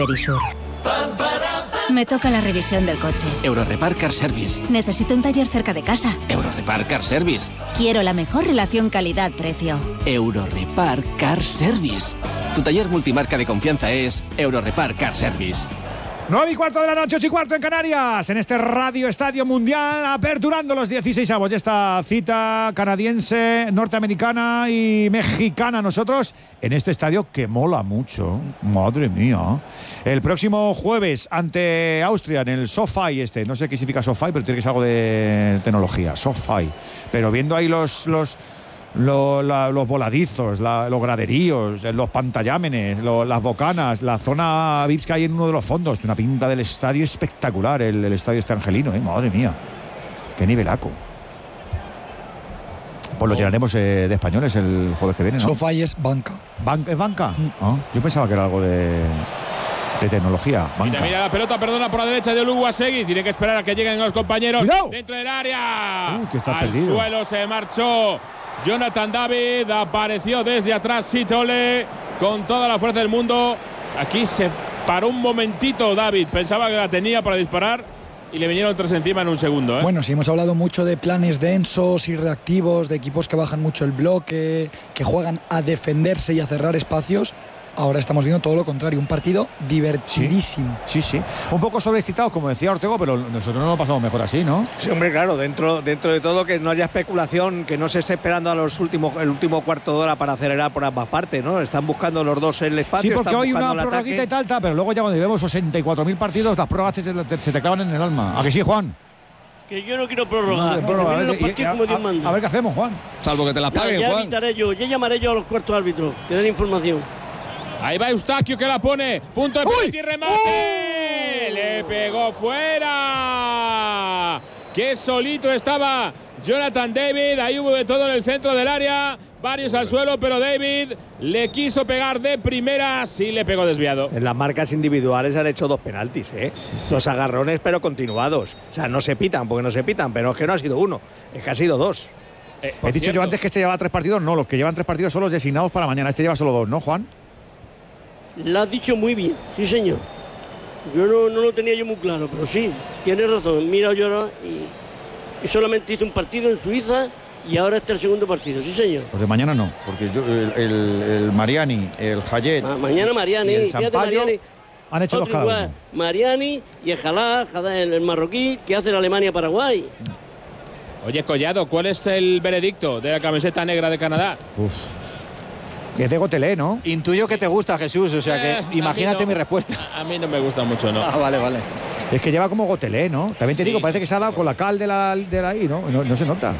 Verisur. Me toca la revisión del coche. Eurorepar Car Service. Necesito un taller cerca de casa. Eurorepar Car Service. Quiero la mejor relación calidad-precio. Eurorepar Car Service. Tu taller multimarca de confianza es Eurorepar Car Service. 9:15 de la noche, 8:15 en Canarias, en este Radio Estadio Mundial, aperturando los 16avos de esta cita canadiense, norteamericana y mexicana. Nosotros en este estadio que mola mucho, madre mía. El próximo jueves ante Austria en el SoFi no sé qué significa SoFi, pero tiene que ser algo de tecnología, SoFi. Pero viendo ahí los voladizos, los graderíos, los pantallámenes, las bocanas, la zona VIPs que hay en uno de los fondos. Una pinta del estadio espectacular, el estadio este angelino, madre mía, qué nivelaco. Pues lo llenaremos de españoles el jueves que viene, ¿no? SoFi es banca. ¿Es banca? Yo pensaba que era algo de tecnología. Mira la pelota, perdona, por la derecha de Oluwasegi. Tiene que esperar a que lleguen los compañeros. ¡Cuidado! Dentro del área. Que está Al perdido. suelo se marchó Jonathan David. Apareció desde atrás Sitole con toda la fuerza del mundo. Aquí se paró un momentito David. Pensaba que la tenía para disparar y le vinieron tres encima en un segundo. Bueno, sí, hemos hablado mucho de planes densos y reactivos, de equipos que bajan mucho el bloque, que juegan a defenderse y a cerrar espacios. Ahora estamos viendo todo lo contrario, un partido divertidísimo. Sí. Un poco sobreexcitados, como decía Ortego, pero nosotros no lo pasamos mejor así, ¿no? Sí, hombre, claro, dentro de todo, que no haya especulación, que no se esté esperando el último cuarto de hora para acelerar por ambas partes, ¿no? Están buscando los dos el espacio. Sí, porque están hoy buscando una el prorroguita ataque. y tal, pero luego ya cuando vemos 64.000 partidos, las prórrogas se te clavan en el alma. ¿A que sí, Juan? Que yo no quiero prorrogar. A ver qué hacemos, Juan. Salvo que te las paguen, Juan. Ya llamaré yo a los cuartos árbitros, que den información. Ahí va Eustaquio que la pone. Punto de penalti y remate. Le pegó fuera. Qué solito estaba Jonathan David. Ahí hubo de todo en el centro del área. Varios al suelo, pero David le quiso pegar de primeras y le pegó desviado. En las marcas individuales han hecho 2 penaltis, Sí. 2 agarrones, pero continuados. O sea, no se pitan, porque no se pitan, pero es que no ha sido uno, es que ha sido 2. He dicho yo antes que este llevaba 3 partidos. No, los que llevan 3 partidos son los designados para mañana. Este lleva solo 2, ¿no, Juan? Lo has dicho muy bien, sí señor. Yo no lo tenía yo muy claro, pero sí, tienes razón. Mira, yo ahora y solamente hice un partido en Suiza y ahora este es el segundo partido, sí señor. Los de mañana no, porque el Mariani, el Hayet. Mañana Mariani, y el fíjate Sampaio Mariani. han hecho 2 cada igual, uno. Mariani y el Jalá, el marroquí, que hace la Alemania-Paraguay. Oye, Collado, ¿cuál es el veredicto de la camiseta negra de Canadá? Es de Gotelé, ¿no? Intuyo que te gusta, Jesús, o sea que imagínate mi respuesta. A mí no me gusta mucho, ¿no? Vale. Es que lleva como Gotelé, ¿no? También te digo, parece que se ha dado con la cal de la ahí, ¿no? No se nota.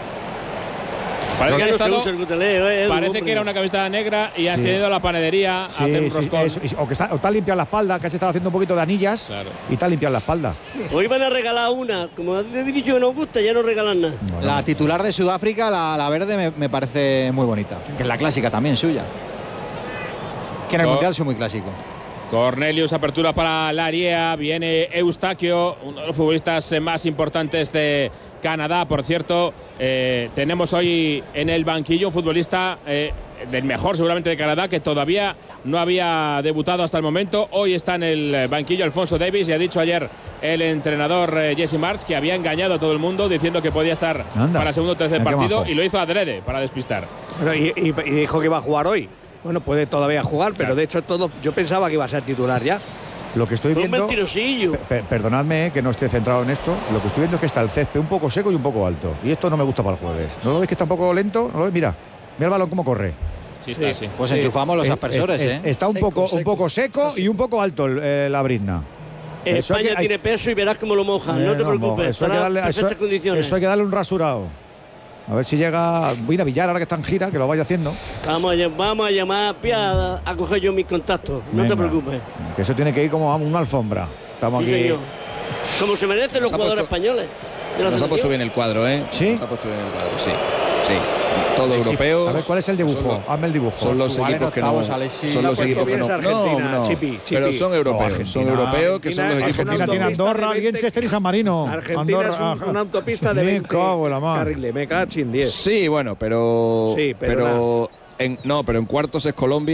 Parece que han No se estado, usa el Gutelé, parece que era una camiseta negra y ha ido a la panadería a hacer un roscón. O está limpiando la espalda, que se estaba haciendo un poquito de anillas. Claro. Y está limpiando la espalda. Hoy van a regalar una. Como habéis dicho que nos gusta, ya no regalan nada. Bueno. La titular de Sudáfrica, la verde, me parece muy bonita. Que es la clásica también suya. Que en el Mundial soy muy clásico. Cornelius, apertura para Lariea, viene Eustaquio, uno de los futbolistas más importantes de Canadá, por cierto. Tenemos hoy en el banquillo un futbolista del mejor seguramente de Canadá, que todavía no había debutado hasta el momento. Hoy está en el banquillo Alfonso Davies, y ha dicho ayer el entrenador Jesse Marsch que había engañado a todo el mundo diciendo que podía estar para el segundo o tercer partido, y lo hizo adrede para despistar. Pero y dijo que iba a jugar hoy. Bueno, puede todavía jugar, pero de hecho yo pensaba que iba a ser titular ya. Lo que estoy viendo… Un mentirosillo. Perdonadme que no esté centrado en esto. Lo que estoy viendo es que está el césped un poco seco y un poco alto. Y esto no me gusta para el jueves. ¿No lo veis que está un poco lento? ¿No lo veis? Mira el balón cómo corre. Sí, está así. Pues enchufamos los aspersores, Está un poco seco y un poco alto la brizna. España tiene peso y verás cómo lo mojan. No te preocupes. Estará en perfectas condiciones. Eso hay que darle un rasurado. A ver si llega. Voy a ir a Villar ahora que está en gira, que lo vaya haciendo. Vamos a llamar a coger yo mis contactos. No te preocupes. Que eso tiene que ir como a una alfombra. Estamos aquí. Señor. Como se merecen los jugadores españoles. Nos ha puesto bien el cuadro, ¿eh? ¿Sí? Nos ha puesto bien el cuadro, sí. Todo europeo. A ver, ¿cuál es el dibujo? Hazme el dibujo. Son los equipos que no. Son los equipos que no. Argentina, Chipi. Pero son europeos. Son europeos que son los equipos que Argentina tiene Andorra, Liechtenstein y San Marino. Argentina es una autopista de 20 carriles. Me cago en 10. Sí, bueno, pero. Sí, pero en cuartos es Colombia.